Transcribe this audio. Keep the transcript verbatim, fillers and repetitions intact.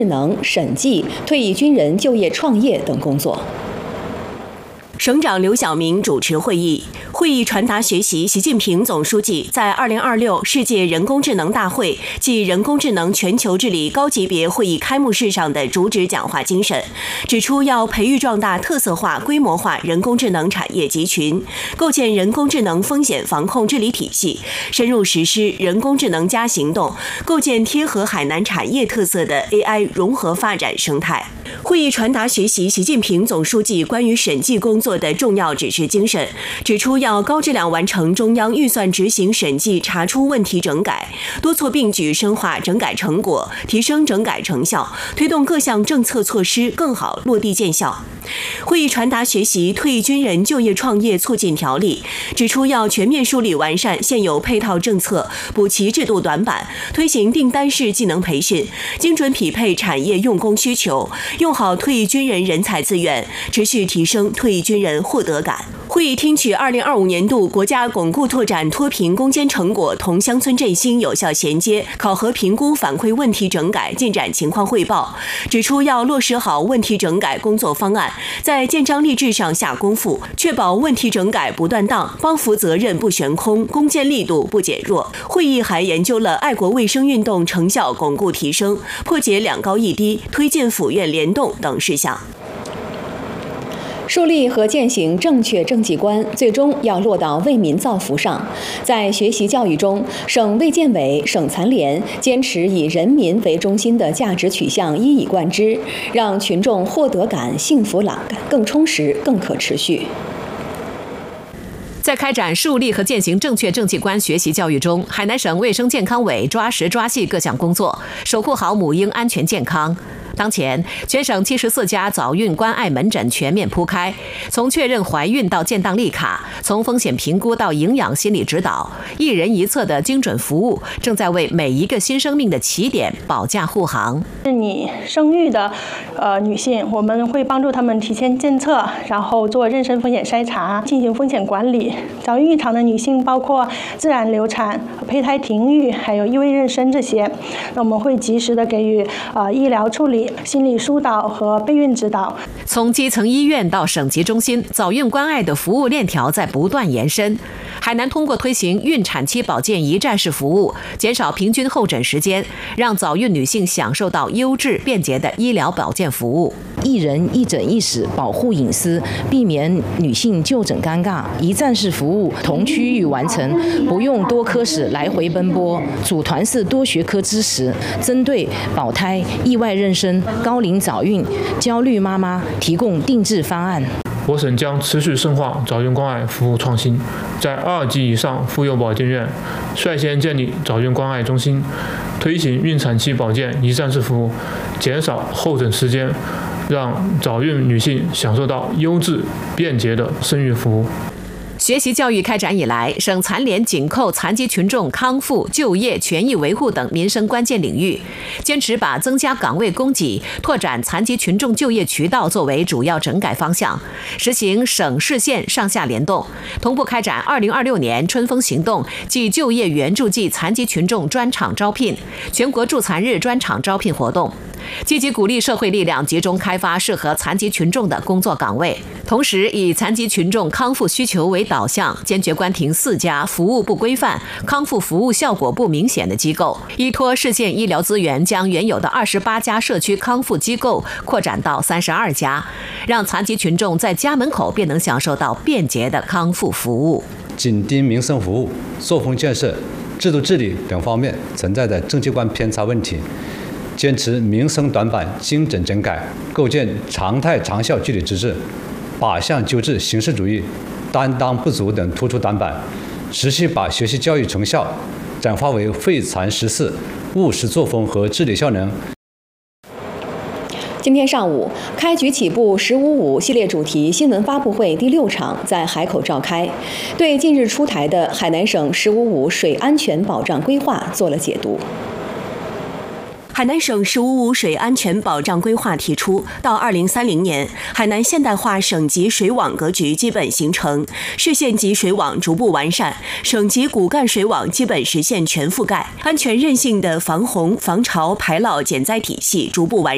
智能、审计、退役军人就业创业等工作。 省长刘晓明主持会议。会议传达学习习近平总书记在二零二六世界人工智能大会暨人工智能全球治理高级别会议开幕式上的主旨讲话精神，指出要培育壮大特色化、规模化人工智能产业集群，构建人工智能风险防控治理体系，深入实施人工智能加行动，构建贴合海南产业特色的 A I 融合发展生态。会议传达学习习近平总书记关于审计工作的重要指示精神，指出要高质量完成中央预算执行审计查出问题整改，多措并举深化整改成果，提升整改成效，推动各项政策措施更好落地见效。会议传达学习退役军人就业创业促进条例，指出要全面梳理完善现有配套政策，补齐制度短板，推行订单式技能培训，精准匹配产业用工需求，用好退役军人人才资源，持续提升退役军人获得感。会议听取二零二五年度国家巩固拓展脱贫攻坚成果同乡村振兴有效衔接考核评估反馈问题整改进展情况汇报，指出要落实好问题整改工作方案，在建章立制上下功夫，确保问题整改不断档，帮扶责任不悬空，攻坚力度不减弱。会议还研究了爱国卫生运动成效巩固提升、破解两高一低、推进府院联动等事项。 树立和践行正确政绩观，最终要落到为民造福上。在学习教育中，省卫健委、省残联坚持以人民为中心的价值取向一以贯之，让群众获得感、幸福感更充实、更可持续。 在开展树立和践行正确政绩观学习教育中，海南省卫生健康委抓实抓细各项工作，守护好母婴安全健康。当前，全省七十四家早孕关爱门诊全面铺开，从确认怀孕到建档立卡，从风险评估到营养心理指导，一人一策的精准服务，正在为每一个新生命的起点保驾护航。 是你生育的呃女性，我们会帮助她们提前监测，然后做妊娠风险筛查，进行风险管理。早孕异常的女性包括自然流产、胚胎停育，还有异位妊娠这些，那我们会及时的给予呃医疗处理、心理疏导和备孕指导。 从基层医院到省级中心，早孕关爱的服务链条在不断延伸。海南通过推行孕产期保健一站式服务，减少平均候诊时间，让早孕女性享受到优质便捷的医疗保健服务。 一人一诊一室，保护隐私，避免女性就诊尴尬。一站式服务同区域完成，不用多科室来回奔波，组团式多学科知识，针对保胎、意外妊娠、高龄早孕、焦虑妈妈提供定制方案。 我省将持续深化早孕关爱服务创新，在二级以上妇幼保健院率先建立早孕关爱中心，推行孕产期保健一站式服务，减少候诊时间，让早孕女性享受到优质便捷的生育服务。 学习教育开展以来，省残联紧扣残疾群众康复、就业、权益维护等民生关键领域，坚持把增加岗位供给、拓展残疾群众就业渠道作为主要整改方向，实行省市县上下联动，同步开展二零二六年春风行动暨就业援助暨残疾群众专场招聘、全国助残日专场招聘活动，积极鼓励社会力量集中开发适合残疾群众的工作岗位，同时以残疾群众康复需求为导向，坚决关停四家服务不规范、康复服务效果不明显的机构，依托市县医疗资源，将原有的二十八家社区康复机构扩展到三十二家，让残疾群众在家门口便能享受到便捷的康复服务。 紧盯民生服务、作风建设、制度治理等方面存在的政绩观偏差问题，坚持民生短板精准整改，构建常态长效治理机制，靶向纠治形式主义、担当不足等突出短板，持续把学习教育成效转化为惠残实事、务实作风和治理效能。 今天上午，开局起步“十五五”系列主题新闻发布会第六场在海口召开，对近日出台的海南省“十五五”水安全保障规划做了解读。 海南省“十五五”水安全保障规划提出，到二零三零年，海南现代化省级水网格局基本形成，市县级水网逐步完善，省级骨干水网基本实现全覆盖，安全韧性的防洪、防潮、排涝、减灾体系逐步完善。